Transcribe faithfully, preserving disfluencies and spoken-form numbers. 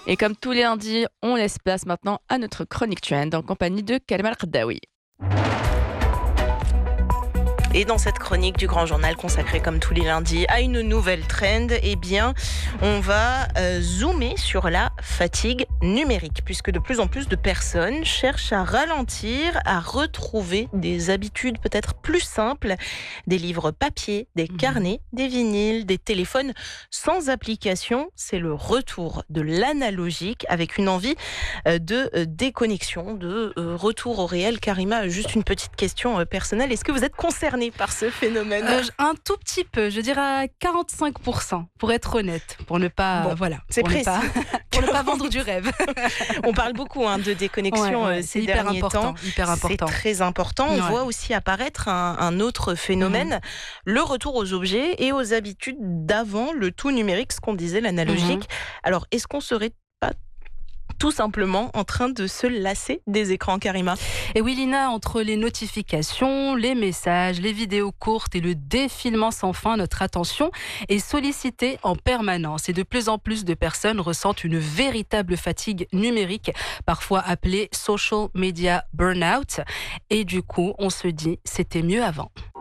Et comme tous les lundis, on laisse place maintenant à notre chronique trend en compagnie de Kalmal Khattaoui. Et dans cette chronique du Grand Journal consacrée comme tous les lundis à une nouvelle trend, eh bien, on va euh, zoomer sur la fatigue numérique, puisque de plus en plus de personnes cherchent à ralentir, à retrouver des habitudes peut-être plus simples, des livres papier, des carnets, des vinyles, des téléphones sans application. C'est le retour de l'analogique avec une envie euh, de euh, déconnexion, de euh, retour au réel. Karima, juste une petite question euh, personnelle. Est-ce que vous êtes concernée par ce phénomène? Euh, un tout petit peu, je dirais à quarante-cinq pour cent, pour être honnête, pour ne pas, Bon, voilà, c'est pour ne précis. pas, pour ne pas vendre du rêve. On parle beaucoup hein, de déconnexion Ouais, ouais, euh, c'est ces hyper derniers important, temps. hyper important. C'est très important. On Ouais. voit aussi apparaître un, un autre phénomène, Mhm. le retour aux objets et aux habitudes d'avant, le tout numérique, ce qu'on disait, l'analogique. Mhm. Alors, est-ce qu'on serait pas tout simplement en train de se lasser des écrans, Karima? Et oui, Lina, entre les notifications, les messages, les vidéos courtes et le défilement sans fin, notre attention est sollicitée en permanence. Et de plus en plus de personnes ressentent une véritable fatigue numérique, parfois appelée social media burnout. Et du coup, on se dit, c'était mieux avant.